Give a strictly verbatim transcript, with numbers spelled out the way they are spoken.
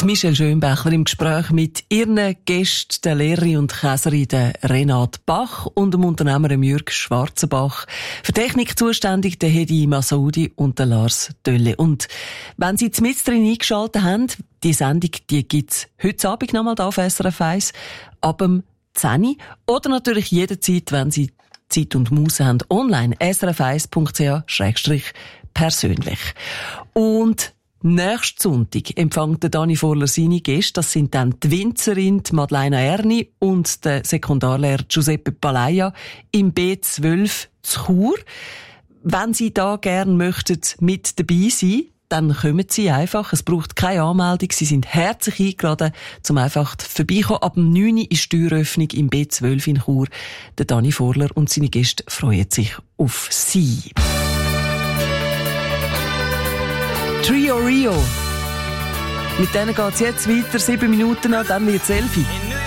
Die Michelle Schönbächler im Gespräch mit ihren Gästen, der Lehrerin und Käserin der Renate Bach und dem Unternehmer Jürg Schwarzenbach. Für Technik zuständig der Hedi Masoudi und der Lars Dölle. Und wenn Sie mit drin eingeschaltet haben, die Sendung, die gibt's heute Abend nochmal da auf S R F eins ab dem zehn Uhr. Oder natürlich jederzeit, wenn Sie Zeit und Muße haben, online s r f eins punkt c h schrägstrich persönlich. Und nächsten Sonntag empfängt der Dani Vorler seine Gäste. Das sind dann die Winzerin, die Madeleine Erni und der Sekundarlehrer Giuseppe Palaia im B zwölf zu Chur. Wenn Sie da gerne möchten mit dabei sein, dann kommen Sie einfach. Es braucht keine Anmeldung. Sie sind herzlich eingeladen, zum einfach vorbeikommen. Ab dem neun Uhr ist Türöffnung im B zwölf in Chur. Der Dani Vorler und seine Gäste freuen sich auf Sie. Trio Rio. Mit denen geht's jetzt weiter. Sieben Minuten an, dann wird's elf.